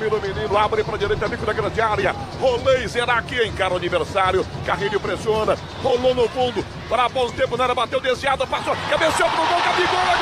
domina o menino, abre pra direita, bico da grande área. Rolei, será que encara o adversário? Carrinho pressiona, rolou no fundo, para bons tempos, bateu desviado, passou, cabeceou pro gol, Gabigol,